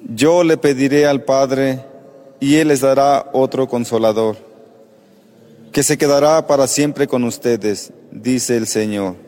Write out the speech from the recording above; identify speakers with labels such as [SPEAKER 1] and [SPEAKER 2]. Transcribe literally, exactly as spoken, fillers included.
[SPEAKER 1] Yo le pediré al Padre, y Él les dará otro Consolador, que se quedará para siempre con ustedes, dice el Señor.